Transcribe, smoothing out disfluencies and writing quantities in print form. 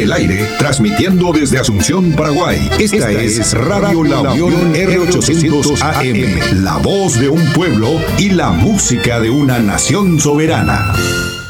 El aire, transmitiendo desde Asunción, Paraguay. Esta es Radio La Unión R800 AM, la voz de un pueblo y la música de una nación soberana.